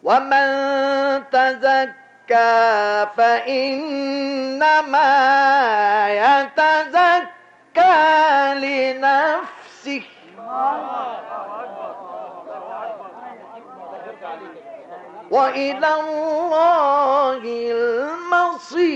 ومن تزكى فإنما يتزكى لنفسه وإلى الله المصير.